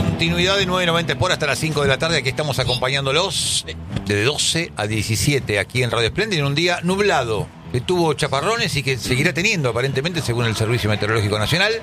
Continuidad de 990 por hasta las 5 de la tarde. Aquí estamos acompañándolos de 12 a 17 aquí en Radio Espléndido en un día nublado que tuvo chaparrones y que seguirá teniendo aparentemente según el Servicio Meteorológico Nacional.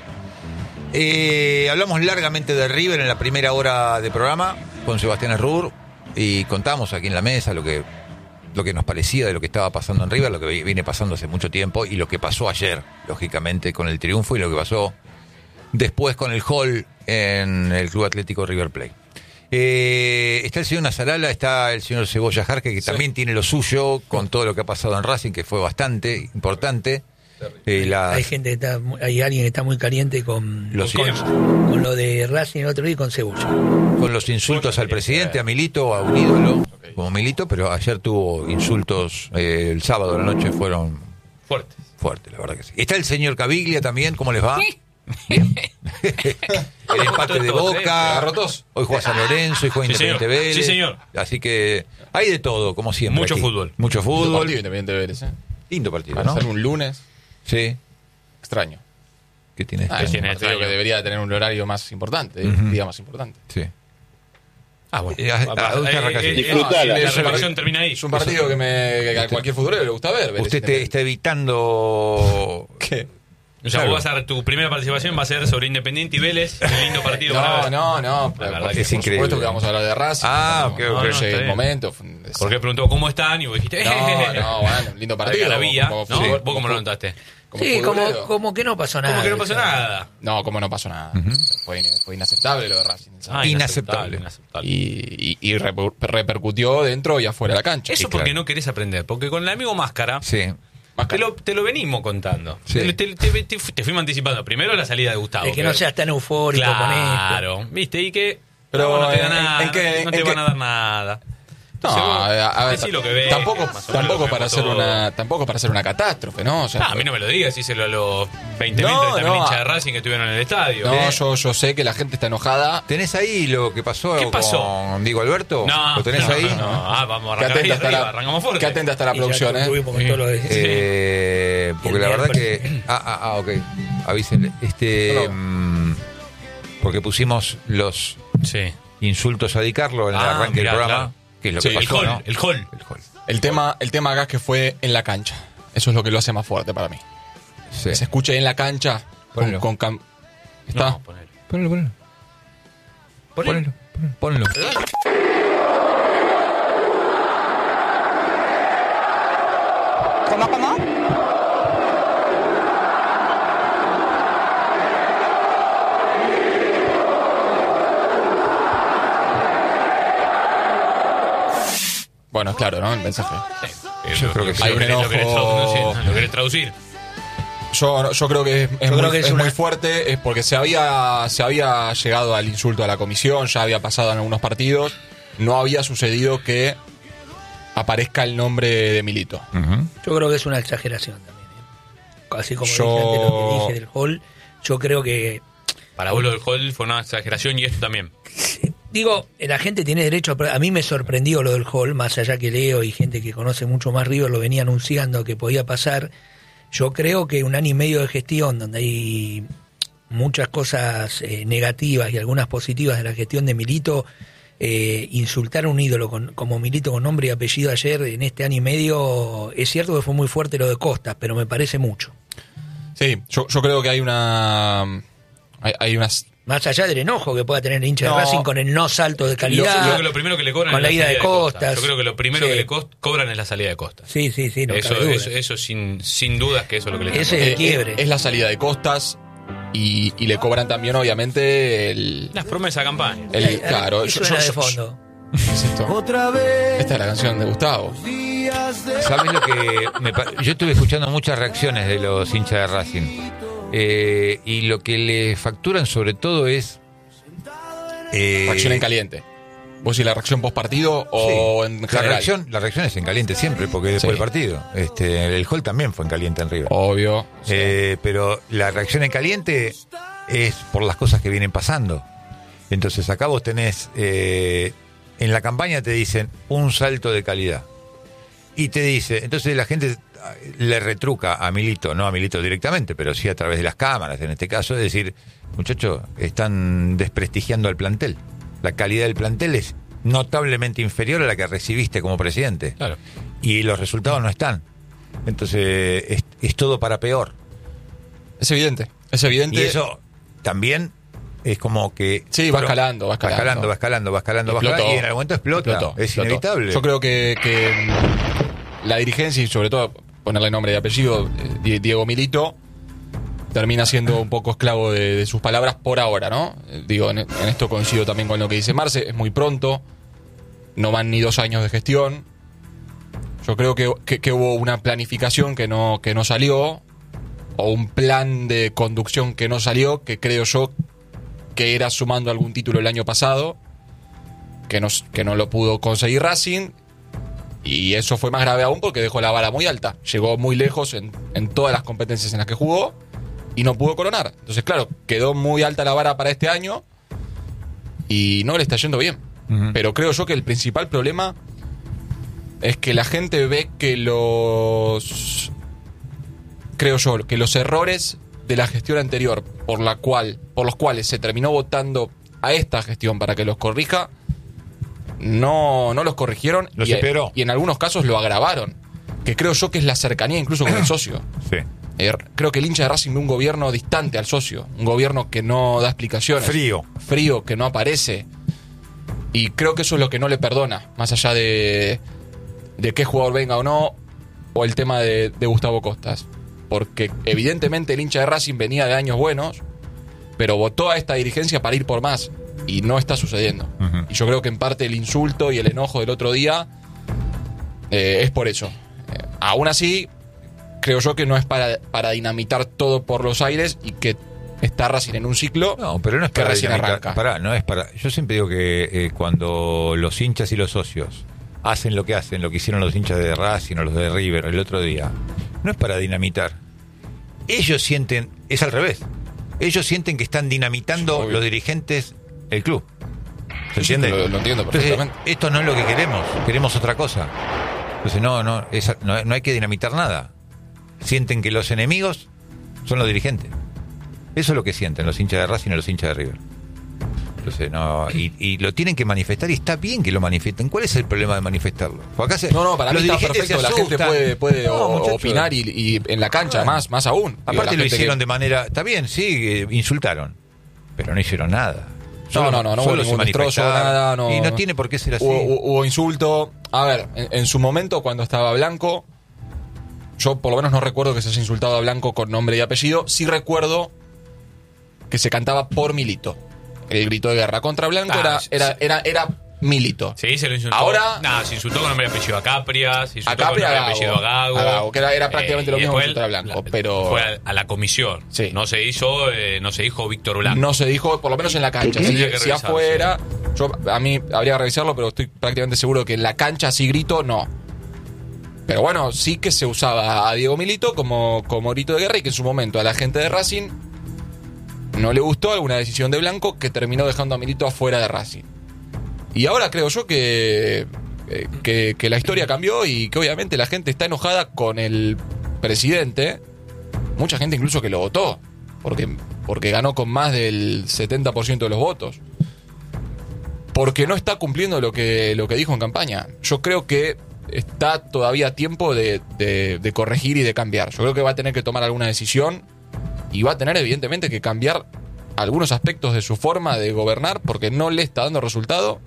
Hablamos largamente de River en la primera hora de programa con Sebastián Errur y contamos aquí en la mesa lo que nos parecía de lo que estaba pasando en River, lo que viene pasando hace mucho tiempo y lo que pasó ayer, lógicamente, con el triunfo y lo que pasó después con el Hall en el Club Atlético River Plate. Está el señor Nasarala, está el señor Cebolla Jarque, que también tiene lo suyo con todo lo que ha pasado en Racing, que fue bastante importante. Hay alguien que está muy caliente con lo de Racing el otro día y con Cebolla. Con los insultos al presidente, a Milito, a un ídolo como Milito, pero ayer tuvo insultos, el sábado de la noche fueron fuertes, la verdad que sí. Está el señor Caviglia también, ¿cómo les va? Bien. El empate de Boca, hoy juega San Lorenzo, hoy juega Independiente Vélez. Sí, señor. Así que hay de todo, como siempre. Mucho aquí. fútbol. Mucho fútbol. Lindo partido Independiente Vélez, Lindo partido, para ¿no? hacer un lunes. Sí. Extraño. ¿Qué tiene? Es un tiene partido extraño? que debería tener un horario más importante, un día más importante. Sí. Bueno. Disfrutala. La reparación termina ahí. Es un partido que a cualquier futbolero le gusta ver. Usted te está evitando... ¿Qué? O sea, vos vas a tu primera participación va a ser sobre Independiente y Vélez. Un lindo partido para ver. No. La verdad que es increíble. Por supuesto que vamos a hablar de Racing. Ok. Llegue el momento. Porque preguntó cómo están y vos dijiste... No, bueno, lindo partido. La vía, como ¿no? fútbol, ¿Vos cómo lo notaste? Como que no pasó nada. ¿Cómo que no pasó nada? No, como no pasó nada. Fue inaceptable lo de Racing. Inaceptable. Y repercutió dentro y afuera de la cancha. Eso porque no querés aprender. Porque con el amigo Máscara... Sí. Te lo venimos contando. Sí. Te fuimos anticipando. Primero la salida de Gustavo. De que no seas tan eufórico con esto. Claro, viste, y que Pero no te da ¿en nada, qué- no te en van qué- a dar nada. No, a ver, decí lo que ves, tampoco más o menos lo que para hacer todo. tampoco para hacer una catástrofe, ¿no? O sea, A mí no me lo digas, díselo a los 20.000, No, 30.000 no. hinchas de Racing que estuvieron en el estadio. no, yo sé que la gente está enojada. ¿Tenés ahí lo que pasó, ¿Qué pasó? con Diego Alberto? No, ¿Lo tenés ahí? No. Vamos a Que arrancar ahí atenta está arriba, la, arrancamos fuerte. que atenta está la producción, Y ya estuvimos con todo lo de... Porque El la verdad miércoles. que... ok. Avísenle. Porque pusimos los Sí. insultos a Di Carlo en el arranque del mirá, programa. claro. Que es lo Sí, que El pasó, hall, ¿no? el hall. El hall. El tema acá es que fue en la cancha. Eso es lo que lo hace más fuerte para mí. Sí. Que se escuche en la cancha Ponelo. ¿Está? No, ponelo. Ponlo. ¿Cómo? Bueno, es claro, ¿no? El mensaje. Yo creo que sí. Hay un enojo. ¿Lo querés traducir? Yo creo que es una- muy fuerte, es porque se había llegado al insulto a la comisión, ya había pasado en algunos partidos, no había sucedido que aparezca el nombre de Milito. Yo creo que es una exageración también. Así como Yo- dije antes lo que dije del hall, yo creo que... Para vos lo del hall fue una exageración y esto también. Digo, la gente tiene derecho a mí me sorprendió lo del hall, más allá que Leo y gente que conoce mucho más River lo venía anunciando que podía pasar. Yo creo que un año y medio de gestión donde hay muchas cosas negativas y algunas positivas de la gestión de Milito, insultar a un ídolo como Milito con nombre y apellido ayer en este año y medio, es cierto que fue muy fuerte lo de Costas, pero me parece mucho. Sí, yo creo que hay unas... Más allá del enojo que pueda tener el hincha No. de Racing con el no salto de calidad. Yo creo que lo primero que le cobran con es la ida de salida Costas. Yo creo que lo primero Sí. que le cobran es la salida de Costas. Sí, no Eso, cabe duda. eso sin dudas que eso es lo que le Ese están es el quiebre. Es la salida de Costas y le cobran también, obviamente, las promesas de campaña. claro. Y suena de fondo. ¿Qué es esto? Esta es la canción de Gustavo. ¿Sabes lo que yo estuve escuchando muchas reacciones de los hinchas de Racing y lo que le facturan sobre todo es Reacción en caliente. ¿Vos si la reacción post partido o en la general? reacción es en caliente siempre porque después del partido el Hall también fue en caliente en River. Obvio. Pero la reacción en caliente es por las cosas que vienen pasando. Entonces acá vos tenés en la campaña te dicen un salto de calidad y te dice, entonces la gente le retruca a Milito, no a Milito directamente, pero sí a través de las cámaras, en este caso, es decir, muchachos, están desprestigiando al plantel. La calidad del plantel es notablemente inferior a la que recibiste como presidente. Claro. Y los resultados no están. Entonces, es todo para peor. Es evidente. Es evidente. Y eso también es como que... Sí, va escalando. Va escalando. Y en algún momento explotó. Es inevitable. Yo creo que la dirigencia, y sobre todo ponerle nombre y apellido, Diego Milito, termina siendo un poco esclavo de sus palabras por ahora, ¿no? Digo, en esto coincido también con lo que dice Marce. Es muy pronto. No van ni 2 años de gestión. Yo creo que hubo una planificación que no salió, o un plan de conducción que no salió, que creo yo que era sumando algún título el año pasado, que no lo pudo conseguir Racing, y eso fue más grave aún porque dejó la vara muy alta. Llegó muy lejos en todas las competencias en las que jugó y no pudo coronar. Entonces, claro, quedó muy alta la vara para este año y no le está yendo bien. Uh-huh. Pero creo yo que el principal problema es que la gente ve que los errores de la gestión anterior por los cuales se terminó votando a esta gestión para que los corrija, no los corrigieron, los esperó. Y en algunos casos lo agravaron, que creo yo que es la cercanía incluso con el socio. Sí. Creo que el hincha de Racing ve un gobierno distante al socio, un gobierno que no da explicaciones, frío, que no aparece, y creo que eso es lo que no le perdona, más allá de qué jugador venga o no, o el tema de Gustavo Costas. Porque evidentemente el hincha de Racing venía de años buenos, pero votó a esta dirigencia para ir por más, y no está sucediendo. Uh-huh. Y yo creo que en parte el insulto y el enojo del otro día es por eso. Aún así, creo yo que no es para dinamitar todo por los aires, y que está Racing en un ciclo. No, pero no es que para recién arranca. No es para. Yo siempre digo que cuando los hinchas y los socios hacen, lo que hicieron los hinchas de Racing o los de River el otro día, no es para dinamitar. Ellos sienten, es al revés. Ellos sienten que están dinamitando los dirigentes el club. ¿Se entiende? Lo entiendo perfectamente. Entonces, esto no es lo que queremos otra cosa. Entonces no hay que dinamitar nada. Sienten que los enemigos son los dirigentes. Eso es lo que sienten los hinchas de Racing y los hinchas de River. Entonces, y lo tienen que manifestar, y está bien que lo manifiesten. ¿Cuál es el problema de manifestarlo? Para mí está perfecto. La gente puede opinar y en la cancha más aún. Aparte lo hicieron de manera... Está bien, sí, insultaron, pero no hicieron nada. No hubo ningún destrozo, nada. No, y no tiene por qué ser así. Hubo insulto. A ver, en su momento, cuando estaba Blanco, yo por lo menos no recuerdo que se haya insultado a Blanco con nombre y apellido. Sí recuerdo que se cantaba por Milito. El grito de guerra contra Blanco era Milito. Sí, se lo insultó. Ahora... se insultó con nombre y apellido a Capria, se insultó con nombre y apellido a Gago. Que era prácticamente lo mismo que insultar a Blanco, pero... Fue a la comisión. Sí. No se dijo Víctor Blanco. No se dijo, por lo menos en la cancha. Si afuera... Sí. A mí habría que revisarlo, pero estoy prácticamente seguro que en la cancha si grito, no. Pero bueno, sí que se usaba a Diego Milito como grito de guerra, y que en su momento a la gente de Racing no le gustó alguna decisión de Blanco que terminó dejando a Milito afuera de Racing. Y ahora creo yo que la historia cambió, y que obviamente la gente está enojada con el presidente. Mucha gente incluso que lo votó, porque ganó con más del 70% de los votos. Porque no está cumpliendo lo que dijo en campaña. Yo creo que está todavía a tiempo de corregir y de cambiar. Yo creo que va a tener que tomar alguna decisión, y va a tener evidentemente que cambiar algunos aspectos de su forma de gobernar, porque no le está dando resultado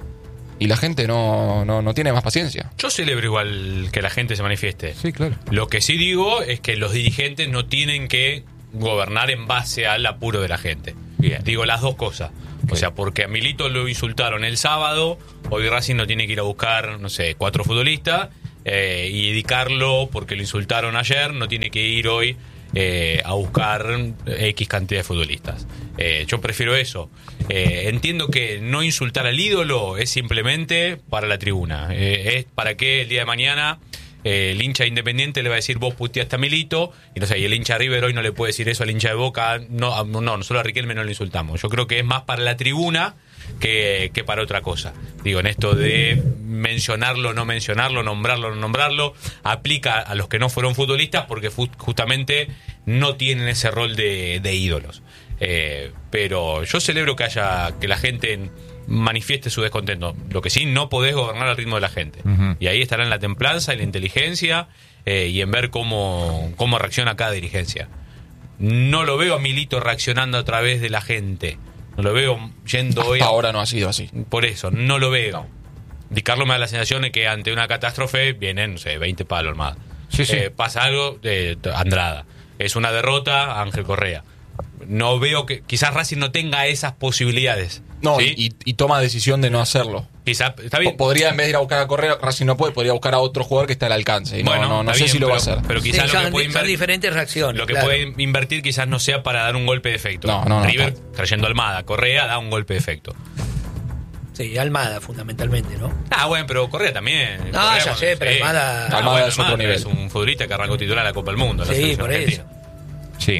y la gente no tiene más paciencia. Yo celebro igual que la gente se manifieste. Sí, claro. Lo que sí digo es que los dirigentes no tienen que gobernar en base al apuro de la gente. Bien. Digo las dos cosas. Okay. O sea, porque a Milito lo insultaron el sábado, hoy Racing no tiene que ir a buscar, 4 futbolistas, y dedicarlo porque lo insultaron ayer, no tiene que ir hoy a buscar X cantidad de futbolistas. Yo prefiero eso. Entiendo que no insultar al ídolo es simplemente para la tribuna. Es para que el día de mañana el hincha Independiente le va a decir vos puteaste a Milito, y no sé, y el hincha River hoy no le puede decir eso al hincha de Boca, no, nosotros a Riquelme no lo insultamos. Yo creo que es más para la tribuna que para otra cosa. Digo, en esto de mencionarlo, no mencionarlo, nombrarlo, no nombrarlo, aplica a los que no fueron futbolistas porque justamente no tienen ese rol de ídolos. Pero yo celebro que la gente manifieste su descontento. Lo que sí, no podés gobernar al ritmo de la gente. Uh-huh. Y ahí estará en la templanza y la inteligencia y en ver cómo reacciona cada dirigencia. No lo veo a Milito reaccionando a través de la gente. No lo veo yendo hasta hoy. Ahora no ha sido así. Por eso, no lo veo. No. Di Carlos me da la sensación de que ante una catástrofe vienen, no sé, 20 palos más. Sí. Pasa algo de Andrada. Es una derrota, Ángel Correa. No veo que quizás Racing no tenga esas posibilidades. No, ¿sí? y toma decisión de no hacerlo. Quizás, está bien. Podría, en vez de ir a buscar a Correa, Racing no puede, podría buscar a otro jugador que está al alcance. Y bueno, no sé si lo va a hacer. Pero quizás sí, son diferentes reacciones. Lo que puede invertir quizás no sea para dar un golpe de efecto. River, trayendo Almada, Correa da un golpe de efecto. Sí, Almada fundamentalmente, ¿no? Bueno, pero Correa también. No, Correa, ya sé, pero Almada es otro nivel. Es un futbolista que arrancó titular a la Copa del Mundo. Sí, por eso. Sí.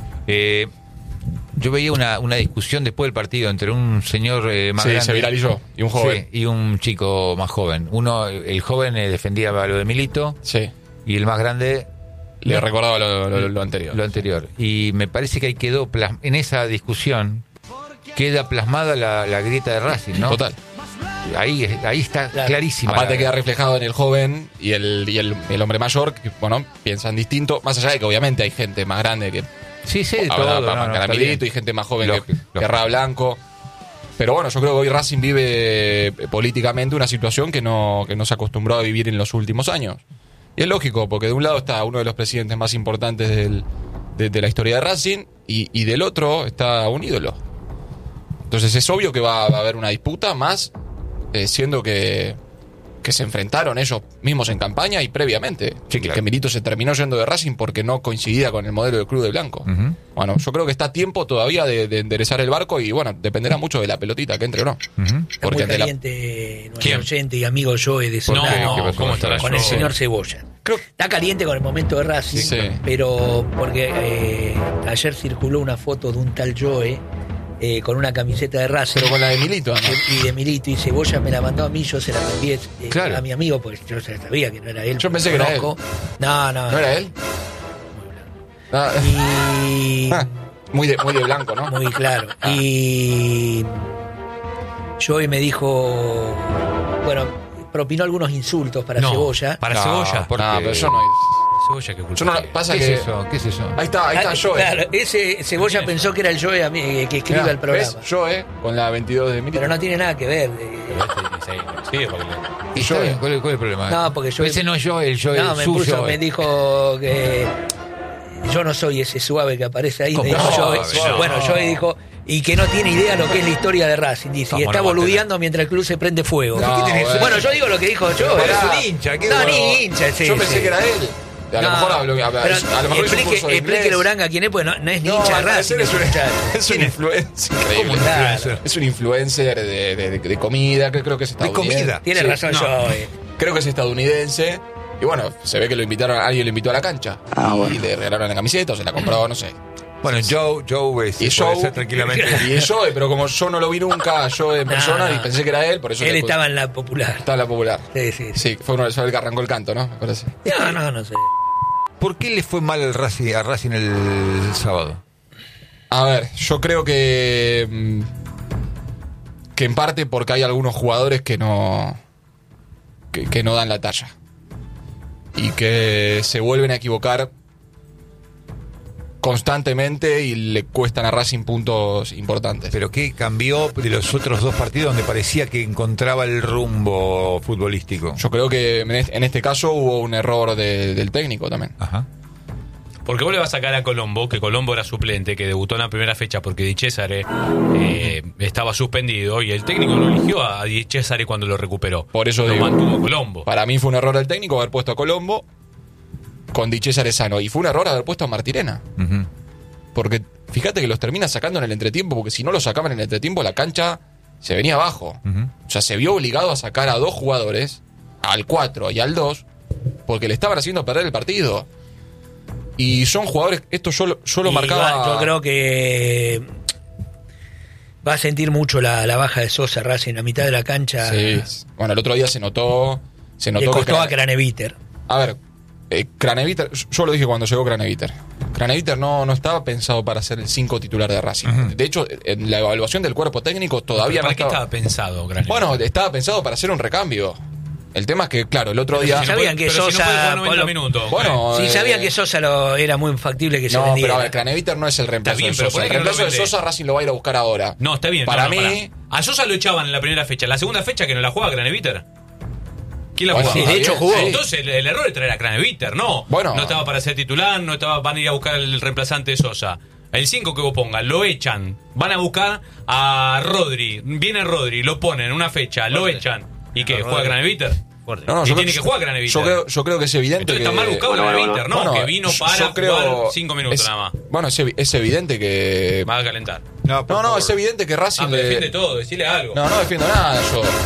Yo veía una discusión después del partido entre un señor más grande. Se viralizó. Y un joven. Sí, y un chico más joven. El joven defendía lo de Milito. Sí. Y el más grande le recordaba lo anterior. Lo anterior. Y me parece que ahí quedó, en esa discusión, queda plasmada la grieta de Racing, ¿no? Total. Ahí está clarísima. Aparte queda reflejado en el joven y el hombre mayor, que, bueno, piensan distinto. Más allá de que obviamente hay gente más grande que... Sí, todo. Milito y gente más joven que Herrera Blanco. Pero bueno, yo creo que hoy Racing vive políticamente una situación que no se acostumbró a vivir en los últimos años. Y es lógico, porque de un lado está uno de los presidentes más importantes de la historia de Racing y del otro está un ídolo. Entonces es obvio que va a haber una disputa, más siendo que se enfrentaron ellos mismos en campaña y previamente. Sí, claro. Que Milito se terminó yendo de Racing porque no coincidía con el modelo del Club de Blanco. Uh-huh. Bueno, yo creo que está a tiempo todavía de enderezar el barco y bueno, dependerá mucho de la pelotita que entre o no. Uh-huh. Porque está muy caliente nuestro oyente y amigo Joe de Soldado ¿cómo estará con el señor Cebolla. Está caliente con el momento de Racing, pero porque ayer circuló una foto de un tal Joe con una camiseta de Racing. Pero con la de Milito, ¿no? Y de Milito, y Cebolla me la mandó a mí, yo se la envié claro. a mi amigo, porque yo sabía que no era él. Yo pensé que era él. No. ¿No era él? Y... muy de blanco, ¿no? Muy claro. Y Joey me dijo, bueno, propinó algunos insultos para Cebolla. Para Cebolla. Pero yo no... Cebolla, ¿qué culpa? ¿Qué es eso? Ahí está Joe. Claro, ese Cebolla pensó que era el Joe que escribe el programa. ¿Ves? Joe con la 22 de Milito. Pero no tiene nada que ver. ¿Y Joe? ¿Cuál es el problema? No, porque Joe... Ese no es Joe, el Joe es suyo. Me dijo que yo no soy ese suave que aparece ahí. Me dijo Joe. Bueno, Joe dijo... Y que no tiene idea lo que es la historia de Racing, dice. Y está boludeando mientras el club se prende fuego. Bueno, yo digo lo que dijo Joe. Es un hincha. Ni hincha. Yo pensé que era él. A lo mejor explique Uranga quién es, pues no es ni hincha de Racing. Es un influencer. Increíble. Es un influencer de comida, creo que es estadounidense. ¿De comida? Tiene razón Joe. Creo que es estadounidense. Y bueno, se ve que alguien lo invitó a la cancha. Y le regalaron la camiseta o se la compró, no sé. Bueno, Joe puede ser tranquilamente. Y es Joe, pero como yo no lo vi nunca, Joe en persona, y pensé que era él, por eso... Él estaba en la popular. Estaba en la popular. Sí. Sí, fue uno el que arrancó el canto, ¿no? Me parece. No sé. ¿Por qué le fue mal a Racing el sábado? A ver, yo creo que en parte porque hay algunos jugadores que no dan la talla. Y que se vuelven a equivocar constantemente y le cuestan a Racing puntos importantes. ¿Pero qué cambió de los otros dos partidos donde parecía que encontraba el rumbo futbolístico? Yo creo que en este caso hubo un error del técnico también. Ajá. Porque vos le vas a sacar a Colombo, que Colombo era suplente, que debutó en la primera fecha porque Di Cesare estaba suspendido y el técnico lo eligió a Di Cesare cuando lo recuperó. Por eso lo digo, mantuvo Colombo. Para mí fue un error del técnico haber puesto a Colombo con Di Cesare sano. Y fue un error haber puesto a Martirena. Uh-huh. Porque fíjate que los termina sacando en el entretiempo, porque si no lo sacaban en el entretiempo, la cancha se venía abajo. Uh-huh. O sea, se vio obligado a sacar a dos jugadores, al 4 y al 2, porque le estaban haciendo perder el partido. Y son jugadores, esto yo lo marcaba. Yo creo que va a sentir mucho la baja de Sosa Racing en la mitad de la cancha. Sí. Bueno, el otro día se notó le costó a Craneviter. A ver, Craneviter, yo lo dije cuando llegó Craneviter. Craneviter no estaba pensado para ser el 5 titular de Racing. De hecho, en la evaluación del cuerpo técnico todavía no estaba. ¿Para qué estaba pensado Craneviter? Bueno, estaba pensado para hacer un recambio. El tema es que, claro, el otro día. Sabían que Sosa. Si no puede jugar 90 minutos. Bueno, sí, sabían que Sosa era muy factible que se no, vendiera. pero a ver, Craneviter no es el reemplazo de Sosa. El reemplazo de Sosa Racing lo va a ir a buscar ahora. No, está bien. Para mí. A Sosa lo echaban en la primera fecha. La segunda fecha que no la juega Craneviter. ¿Quién la Bueno, jugaba? sí, de hecho jugó. Entonces el error es traer a Craneviter, ¿no? Bueno. No estaba para ser titular, van a ir a buscar el reemplazante de Sosa. El 5 que vos pongas, lo echan. Van a buscar a Rodri. Viene Rodri, lo ponen en una fecha, lo echan. ¿Y qué? ¿Juega Craneviter? No, y tiene que jugar Craneviter. Yo creo que es evidente. Entonces está mal buscado Craneviter, ¿no? Bueno, que vino para jugar 5 minutos nada más. Bueno, es evidente que. Va a calentar. No, es evidente que Racing. Defiende todo, decile algo. No defiendo nada.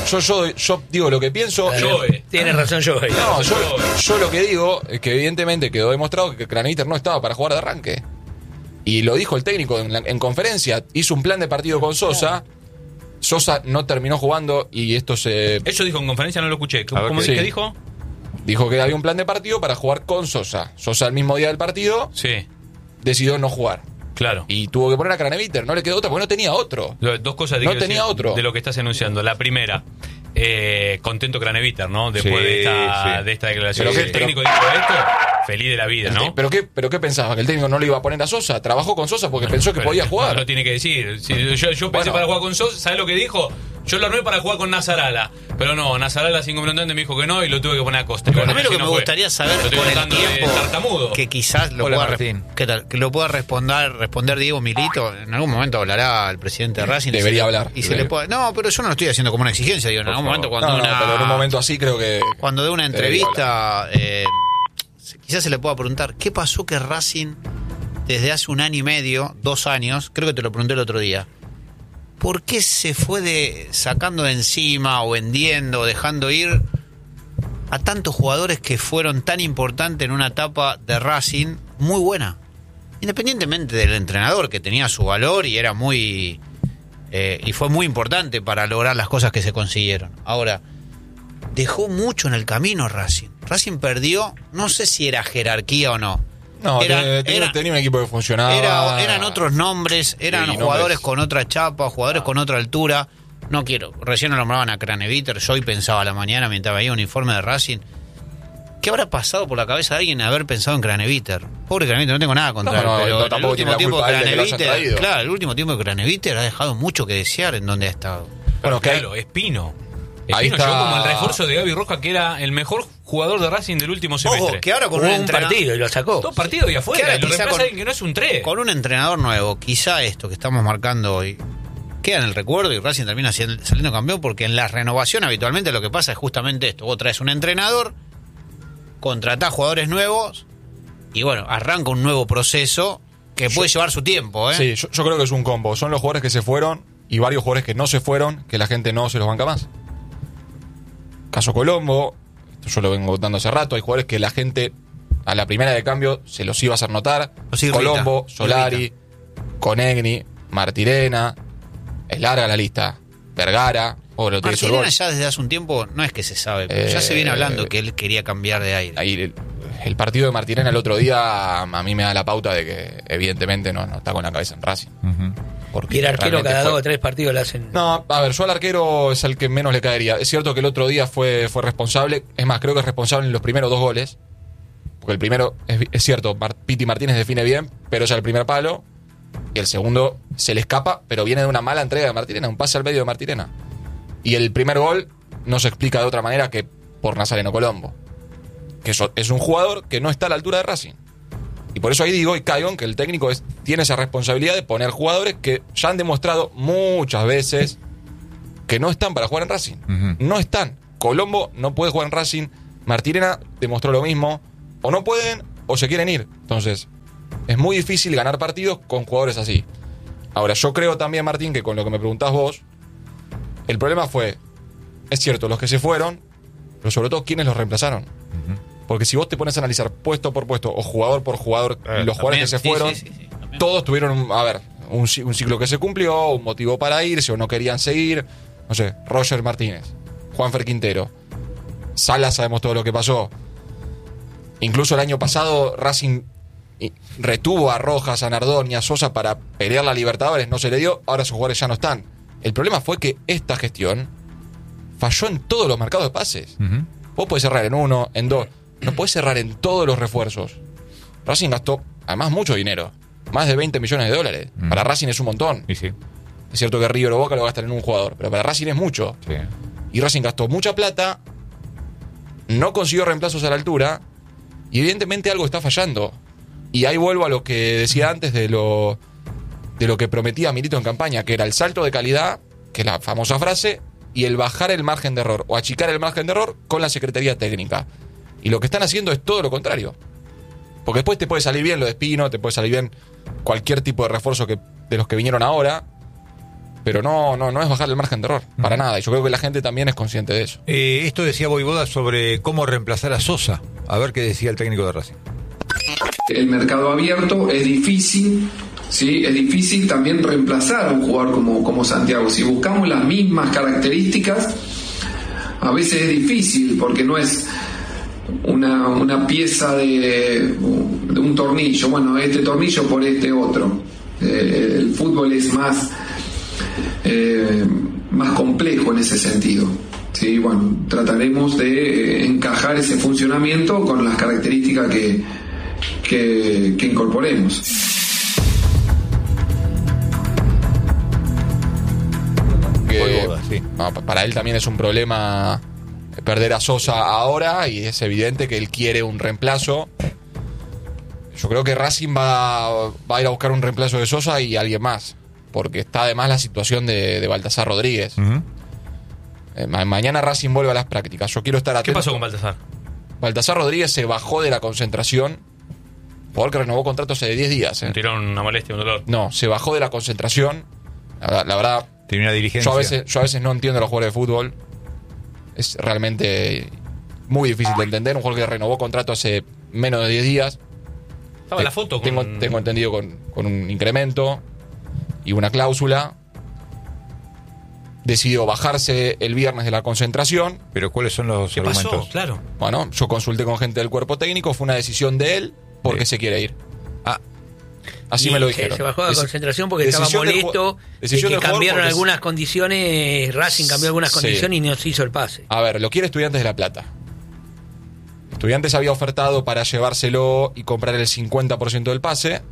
Yo digo lo que pienso. Tienes razón, yo. No, yo lo que digo es que evidentemente quedó demostrado que Craneviter no estaba para jugar de arranque. Y lo dijo el técnico en conferencia. Hizo un plan de partido con Sosa. Sosa no terminó jugando y esto se. Eso dijo en conferencia, no lo escuché. ¿Cómo sí. ¿Qué dijo? Dijo que había un plan de partido para jugar con Sosa. Sosa el mismo día del partido decidió no jugar. Claro. Y tuvo que poner a Craneviter. No le quedó otra porque no tenía otro. Dos cosas no tenía otro. De lo que estás enunciando. La primera, contento Craneviter, ¿no? Después de esta declaración. Pero el técnico dijo esto, feliz de la vida, ¿no? ¿Pero qué pensaba? ¿Que el técnico no le iba a poner a Sosa? Trabajó con Sosa porque pensó que podía jugar. No lo tiene que decir. Si yo pensé para jugar con Sosa, ¿sabes lo que dijo? Yo lo armé para jugar con Nazarala. Pero no, Nazarala 5 minutos antes me dijo que no y lo tuve que poner a Costa. A mí lo que me gustaría saber con el tiempo que quizás lo pueda responder Diego Milito. En algún momento hablará el presidente de Racing. Debería hablar. No, pero yo no lo estoy haciendo como una exigencia. Digo, en algún momento pero en un momento así creo que. Cuando dé una entrevista, quizás se le pueda preguntar ¿qué pasó que Racing desde hace 1 año y medio, 2 años, creo que te lo pregunté el otro día, ¿por qué se fue sacando de encima o vendiendo, dejando ir a tantos jugadores que fueron tan importantes en una etapa de Racing muy buena? Independientemente del entrenador, que tenía su valor y era y fue muy importante para lograr las cosas que se consiguieron. Ahora, dejó mucho en el camino Racing. Racing perdió, no sé si era jerarquía o no. No, tenía un equipo que funcionaba. Eran otros nombres, eran jugadores con otra chapa, jugadores con otra altura. Recién nombraban a Craneviter. Yo hoy pensaba a la mañana mientras veía un informe de Racing, ¿qué habrá pasado por la cabeza de alguien haber pensado en Craneviter? Pobre Craneviter, no tengo nada contra él, pero el último tiempo el último tiempo de Craneviter ha dejado mucho que desear en donde ha estado. Bueno, claro, Espino llegó como el refuerzo de Gaby Roja, que era el mejor jugador de Racing del último semestre. Ojo, que ahora con un partido y lo sacó. 2 partidos y afuera. Lo reemplaza alguien que no es un 3. Con un entrenador nuevo, quizá esto que estamos marcando hoy queda en el recuerdo y Racing termina saliendo campeón, porque en la renovación habitualmente lo que pasa es justamente esto. Vos traes un entrenador, contratás jugadores nuevos y bueno, arranca un nuevo proceso que puede llevar su tiempo. Sí, yo creo que es un combo. Son los jugadores que se fueron y varios jugadores que no se fueron, que la gente no se los banca más. Caso Colombo, esto yo lo vengo contando hace rato, hay jugadores que la gente a la primera de cambio se los iba a hacer notar. Colombo, Solari, Conegni, Martirena, es larga la lista. Vergara, Martirena ya desde hace un tiempo no es que se sabe, pero ya se viene hablando que él quería cambiar de aire. Ahí el partido de Martirena el otro día a mí me da la pauta de que evidentemente no está con la cabeza en Racing. Y el arquero cada 2 o 3 partidos le hacen. No, a ver, yo al arquero es el que menos le caería. Es cierto que el otro día fue responsable. Es más, creo que es responsable en los primeros 2 goles. Porque el primero, es cierto, Piti Martínez define bien, pero es el primer palo. Y el segundo se le escapa, pero viene de una mala entrega de Martirena, un pase al medio de Martirena. Y el primer gol no se explica de otra manera que por Nazareno Colombo. Que es un jugador que no está a la altura de Racing. Y por eso ahí digo y caigo en que el técnico tiene esa responsabilidad de poner jugadores que ya han demostrado muchas veces que no están para jugar en Racing. No están. Colombo no puede jugar en Racing. Martirena demostró lo mismo. O no pueden o se quieren ir. Entonces, es muy difícil ganar partidos con jugadores así. Ahora, yo creo también, Martín, que con lo que me preguntás vos, el problema fue, es cierto, los que se fueron, pero sobre todo, ¿quiénes los reemplazaron? Porque si vos te pones a analizar puesto por puesto o jugador por jugador, los jugadores que se fueron, todos tuvieron, un ciclo que se cumplió, un motivo para irse o no querían seguir. No sé, Roger Martínez, Juanfer Quintero, Salas, sabemos todo lo que pasó. Incluso el año pasado Racing retuvo a Rojas, a Nardón y a Sosa para pelear la Libertadores, no se le dio, ahora esos jugadores ya no están. El problema fue que esta gestión falló en todos los mercados de pases. Vos podés cerrar en uno, en dos, no podés cerrar en todos los refuerzos. Racing gastó además mucho dinero, más de 20 millones de dólares. Para Racing es un montón. Y sí. Es cierto que River o Boca lo gastan en un jugador, pero para Racing es mucho. Sí. Y Racing gastó mucha plata, no consiguió reemplazos a la altura, y evidentemente algo está fallando. Y ahí vuelvo a lo que decía antes de lo que prometía Milito en campaña, que era el salto de calidad, que es la famosa frase, y el bajar el margen de error, o achicar el margen de error con la Secretaría Técnica. Y lo que están haciendo es todo lo contrario. Porque después te puede salir bien lo de Espino, te puede salir bien cualquier tipo de refuerzo de los que vinieron ahora, pero no es bajar el margen de error, para nada. Y yo creo que la gente también es consciente de eso. Esto decía Voivoda sobre cómo reemplazar a Sosa. A ver qué decía el técnico de Racing. El mercado abierto es difícil, ¿sí? Es difícil también reemplazar a un jugador como Santiago. Si buscamos las mismas características, a veces es difícil porque no es una pieza de un tornillo. Bueno, este tornillo por este otro. El fútbol es más complejo en ese sentido. Sí, bueno, trataremos de encajar ese funcionamiento con las características que incorporemos. Sí. Para él también es un problema perder a Sosa ahora, y es evidente que él quiere un reemplazo. Yo creo que Racing va a ir a buscar un reemplazo de Sosa y alguien más, porque está además la situación de Baltasar Rodríguez. Mañana Racing vuelve a las prácticas. Yo quiero estar atento. ¿Qué pasó con Baltasar? Baltasar Rodríguez se bajó de la concentración, jugador que renovó contrato hace 10 días. Tiraron una molestia, un dolor. No, se bajó de la concentración. La verdad, tiene una dirigencia. Yo a veces no entiendo a los jugadores de fútbol. Es realmente muy difícil de entender. Un jugador que renovó contrato hace menos de 10 días. Estaba la foto. Tengo entendido con un incremento y una cláusula. Decidió bajarse el viernes de la concentración. ¿Pero cuáles son los argumentos? ¿Qué pasó? Claro. Bueno, yo consulté con gente del cuerpo técnico. Fue una decisión de él porque se quiere ir. Así me lo dijeron. Se bajó de la concentración porque estaba molesto de que cambiaron algunas condiciones. Racing cambió algunas condiciones y no se hizo el pase. A ver, lo quiere Estudiantes de La Plata. Estudiantes había ofertado para llevárselo y comprar el 50% del pase.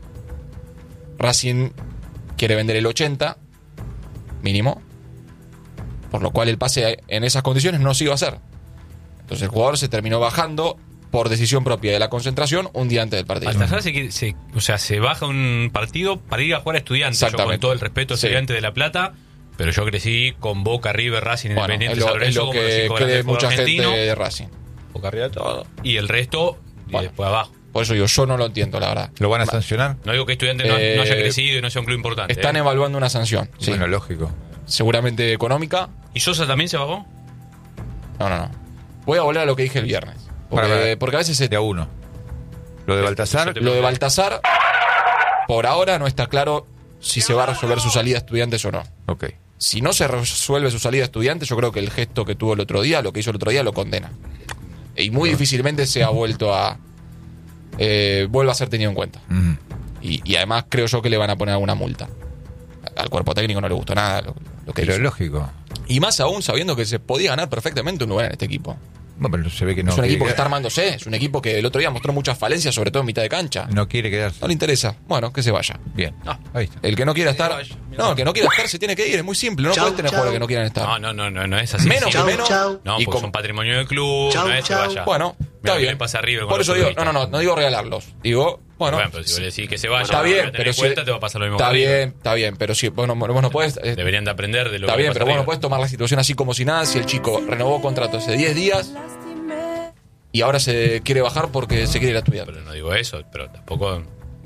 Racing quiere vender el 80% mínimo, por lo cual el pase en esas condiciones no se iba a hacer. Entonces el jugador se terminó bajando por decisión propia de la concentración un día antes del partido. Baltasar se baja un partido para ir a jugar a Estudiantes. Yo, con todo el respeto a Estudiantes de La Plata, pero yo crecí con Boca, River, Racing, Independiente, San Lorenzo, es lo que cree mucha gente de Racing. Boca arriba todo. Y el resto, después abajo. Por eso yo no lo entiendo, la verdad. ¿Lo van a sancionar? No digo que Estudiantes no haya crecido y no sea un club importante. Están evaluando una sanción. Sí. Bueno, lógico. Seguramente económica. ¿Y Sosa también se bajó? No. Voy a volver a lo que dije el viernes. Porque a veces de a uno. Lo de Baltasar. Lo de Baltasar, por ahora no está claro si se va a resolver su salida a Estudiantes o no. Ok. Si no se resuelve su salida a Estudiantes, yo creo que el gesto que tuvo el otro día, lo que hizo el otro día, lo condena. Y muy difícilmente se ha vuelto vuelva a ser tenido en cuenta. Y además creo yo que le van a poner alguna multa. Al cuerpo técnico no le gustó nada lo que hizo. Pero es lógico. Y más aún sabiendo que se podía ganar perfectamente un lugar en este equipo. Bueno, pero se ve que no. Es un equipo que está armándose. Es un equipo que el otro día mostró muchas falencias, sobre todo en mitad de cancha. No quiere quedarse. No le interesa. Bueno, que se vaya. Bien. Ahí está. El que no quiera estar. No, el que no quiera estar se tiene que ir. Es muy simple. No puedes tener jugadores que no quieran estar. No es así. Menos. No, porque son patrimonio del club. No es que vaya. Bueno, está bien. Pasa River por eso digo, no digo regalarlos. Digo, bueno, pero si vos le decís que se vaya, está bien, pero si cuenta, te va a pasar lo mismo. Está bien, pero si vos no puedes. Deberían de aprender de lo que. Está bien, pero vos no puedes tomar la situación así como si nada. Si el chico renovó contrato hace 10 días y ahora se quiere bajar porque se quiere ir a estudiar. Pero no digo eso, pero tampoco.